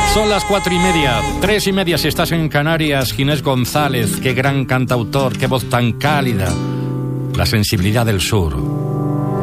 Son las 4:30, 3:30 si estás en Canarias. Ginés González, qué gran cantautor, qué voz tan cálida. La sensibilidad del sur.